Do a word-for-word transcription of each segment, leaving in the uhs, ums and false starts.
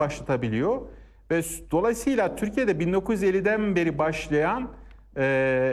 başlatabiliyor. Ve dolayısıyla Türkiye'de bin dokuz yüz elliden beri başlayan e,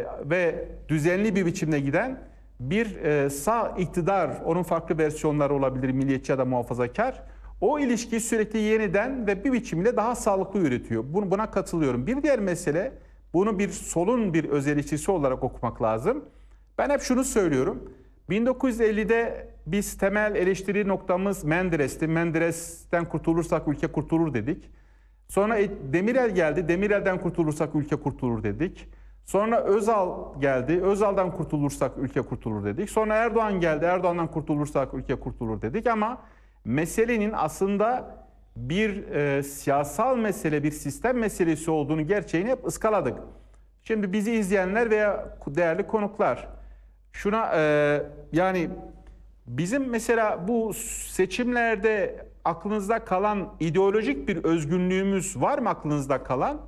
ve düzenli bir biçimde giden bir e, sağ iktidar, onun farklı versiyonları olabilir, milliyetçi ya da muhafazakar. O ilişkiyi sürekli yeniden ve bir biçimde daha sağlıklı yürütüyor. Bunu, buna katılıyorum. Bir diğer mesele, bunu bir solun bir öz eleştirisi olarak okumak lazım. Ben hep şunu söylüyorum. bin dokuz yüz ellide biz temel eleştiri noktamız Menderes'ti. Menderes'ten kurtulursak ülke kurtulur dedik. Sonra Demirel geldi. Demirel'den kurtulursak ülke kurtulur dedik. Sonra Özal geldi. Özal'dan kurtulursak ülke kurtulur dedik. Sonra Erdoğan geldi. Erdoğan'dan kurtulursak ülke kurtulur dedik. Ama meselenin aslında bir e, siyasal mesele, bir sistem meselesi olduğunu, gerçeğini hep ıskaladık. Şimdi bizi izleyenler veya değerli konuklar, şuna e, yani bizim mesela bu seçimlerde aklınızda kalan ideolojik bir özgünlüğümüz var mı aklınızda kalan?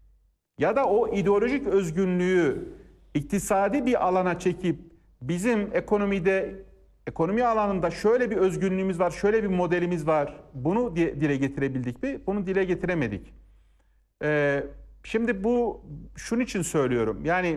Ya da o ideolojik özgünlüğü iktisadi bir alana çekip bizim ekonomide, ekonomi alanında şöyle bir özgünlüğümüz var, şöyle bir modelimiz var. Bunu dile getirebildik mi? Bunu dile getiremedik. Ee, şimdi bu şunun için söylüyorum. Yani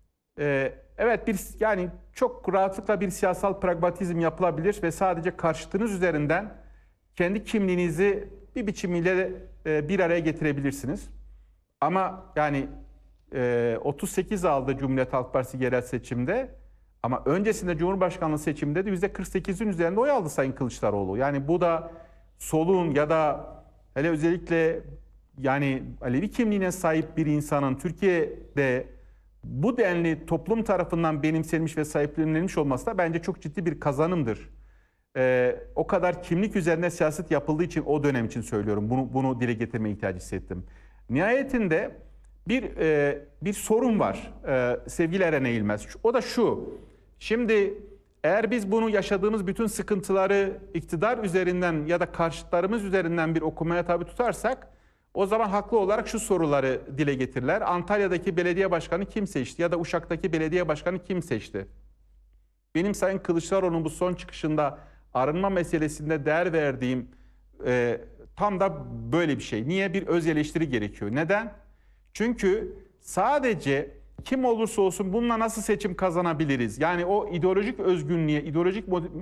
e, evet bir yani çok rahatlıkla bir siyasal pragmatizm yapılabilir ve sadece karşıtınız üzerinden kendi kimliğinizi bir biçimiyle e, bir araya getirebilirsiniz. Ama yani e, otuz sekiz aldı Cumhuriyet Halk Partisi yerel seçimde. Ama öncesinde Cumhurbaşkanlığı seçiminde de yüzde kırk sekizin üzerinde oy aldı Sayın Kılıçdaroğlu. Yani bu da solun ya da hele özellikle yani Alevi kimliğine sahip bir insanın Türkiye'de bu denli toplum tarafından benimsenmiş ve sahiplenilmiş olması da bence çok ciddi bir kazanımdır. Ee, o kadar kimlik üzerine siyaset yapıldığı için o dönem için söylüyorum. Bunu, bunu dile getirmeye ihtiyacı hissettim. Nihayetinde bir e, bir sorun var e, sevgili Eren Eğilmez. O da şu. Şimdi eğer biz bunu yaşadığımız bütün sıkıntıları iktidar üzerinden ya da karşıtlarımız üzerinden bir okumaya tabi tutarsak o zaman haklı olarak şu soruları dile getirirler. Antalya'daki belediye başkanı kim seçti ya da Uşak'taki belediye başkanı kim seçti? Benim Sayın Kılıçdaroğlu'nun bu son çıkışında arınma meselesinde değer verdiğim e, tam da böyle bir şey. Niye? Bir öz eleştiri gerekiyor. Neden? Çünkü sadece kim olursa olsun bununla nasıl seçim kazanabiliriz? Yani o ideolojik özgünlüğe, ideolojik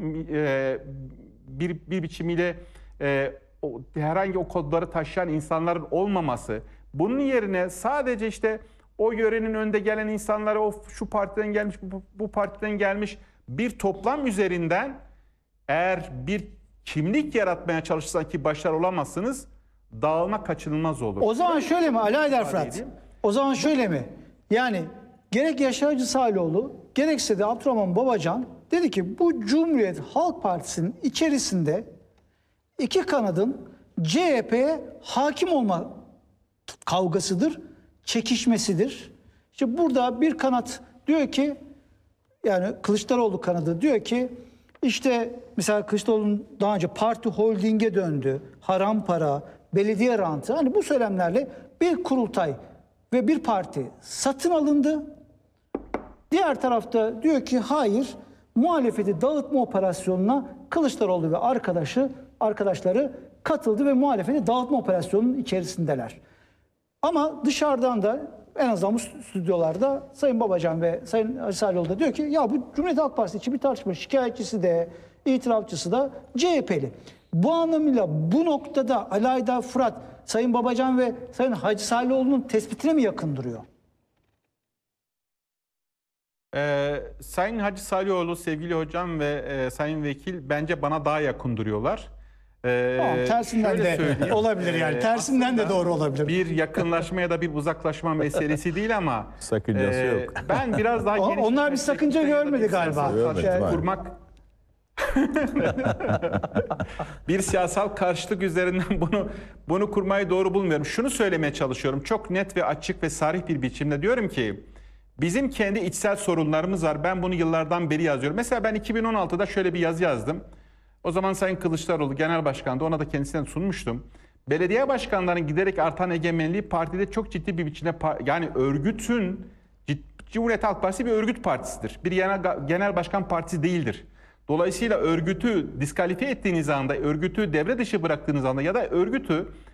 e, bir, bir biçimiyle e, o, herhangi o kodları taşıyan insanların olmaması, bunun yerine sadece işte o yörenin önde gelen insanlara o şu partiden gelmiş, bu, bu partiden gelmiş bir toplam üzerinden eğer bir kimlik yaratmaya çalışırsan ki başarılı olamazsınız, dağılma kaçınılmaz olur. O zaman şöyle mi Ali Aydar Fırat? O zaman şöyle mi? Yani gerek Yaşar Hacı Salihoğlu gerekse de Abdurrahman Babacan dedi ki bu Cumhuriyet Halk Partisi'nin içerisinde iki kanadın C H P'ye hakim olma kavgasıdır, çekişmesidir. İşte burada bir kanat diyor ki, yani Kılıçdaroğlu kanadı diyor ki işte mesela Kılıçdaroğlu'nun daha önce parti holdinge döndü, haram para, belediye rantı, hani bu söylemlerle bir kurultay ve bir parti satın alındı. Diğer tarafta diyor ki hayır, muhalefeti dağıtma operasyonuna Kılıçdaroğlu ve arkadaşı arkadaşları katıldı ve muhalefeti dağıtma operasyonunun içerisindeler. Ama dışarıdan da en azından bu stüdyolarda Sayın Babacan ve Sayın Hacı Salihoğlu da diyor ki ya bu Cumhuriyet Halk Partisi için bir tartışma, şikayetçisi de itirafçısı da C H P'li. Bu anlamıyla bu noktada Ali Aydar Fırat, Sayın Babacan ve Sayın Hacı Salihoğlu'nun tespitine mi yakın duruyor? Ee, Sayın Hacı Salihoğlu, sevgili hocam ve e, Sayın Vekil bence bana daha yakın duruyorlar. Ee, Tamam, tersinden de olabilir yani. Tersinden de doğru olabilir. Bir yakınlaşma ya da bir uzaklaşma meselesi değil ama sakıncası e, yok. Ben biraz daha geniş onlar bir sakınca görmedi galiba. Görmedim, kurmak bir siyasal karşıtlık üzerinden bunu bunu kurmayı doğru bulmuyorum. Şunu söylemeye çalışıyorum. Çok net ve açık ve sarih bir biçimde diyorum ki bizim kendi içsel sorunlarımız var. Ben bunu yıllardan beri yazıyorum. Mesela ben iki bin on altıda şöyle bir yazı yazdım. O zaman Sayın Kılıçdaroğlu Genel Başkan'dı. Ona da kendisine sunmuştum. Belediye başkanlarının giderek artan egemenliği partide çok ciddi bir biçimde, yani örgütün, Cumhuriyet Halk Partisi bir örgüt partisidir. Bir genel, genel başkan partisi değildir. Dolayısıyla örgütü diskalifiye ettiğiniz anda, örgütü devre dışı bıraktığınız anda ya da örgütü